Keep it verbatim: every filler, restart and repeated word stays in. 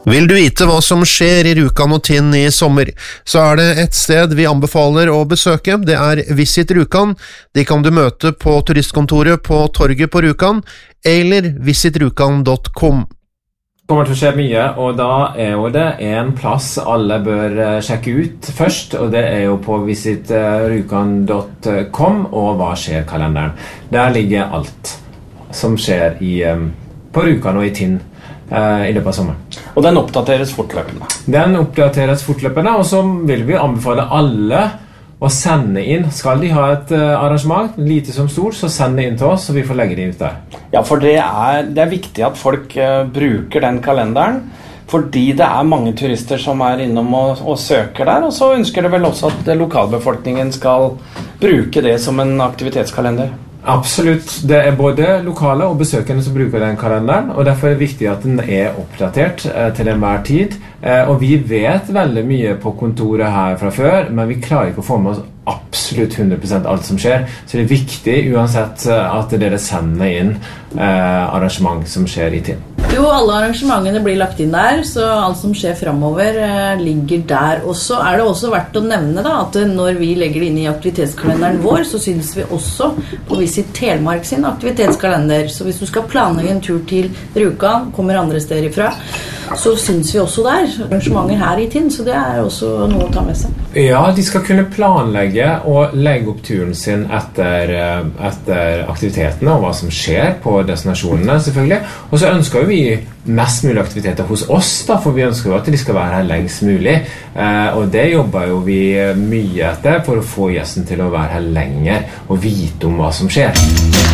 Vil du vite hva som skjer i Rjukan og Tinn i sommer, så er det et sted vi anbefaler å besøke. Det er Visit Rjukan. De kan du møte på turistkontoret på Torget på Rjukan, eller visit rjukan punktum com. Det kommer til å skje mye, og da er jo det en plass alle bør sjekke ut først, og det er jo på visit rjukan punktum com og Hva skjer-kalenderen. Der ligger alt som skjer i, på Rjukan og i Tinn i løpet av sommeren. Og den oppdateres fortløpende? Den oppdateres fortløpende, og så vil vi anbefale alle å sende inn. Skal de ha et arrangement, lite som stort, så send det inn til oss, så vi får legge det ut der. Ja, for det er, det er viktig at folk uh, bruker den kalenderen, fordi det er mange turister som er innom og, og søker der, og så ønsker det vel også at lokalbefolkningen skal bruke det som en aktivitetskalender. Absolutt. Det er både lokale og besøkende som bruker den kalenderen, og derfor er det viktig at den er oppdatert eh, til enhver tid. Eh, og vi vet veldig mye på kontoret her fra før, men vi klarer ikke å få med oss absolutt hundre prosent alt som skjer. Så det er viktig uansett at dere sender inn eh, arrangement som skjer i Tinn. Jo, alle arrangementene blir lagt inn der, så alt som skjer fremover eh, ligger der. Og så er det også verdt å nevne da, at når vi legger det inn i aktivitetskalenderen vår, så synes vi også på Visit Telemark sin aktivitetskalender. Så hvis du skal planlegge en tur til Rjukan, kommer andre steder ifra, så synes vi også der arrangementer her i Tinn, så det er også noe å ta med seg. Ja, de skal kunne planlegge og legge opp turen sin etter, etter aktivitetene og hva som skjer på destinasjonene, selvfølgelig. Og så ønsker vi mest mulig aktiviteter hos oss, da, for vi ønsker jo at de skal være her lengst mulig. Eh, og det jobber jo vi mye etter for å få gjesten til å være her lenger og vite om hva som skjer.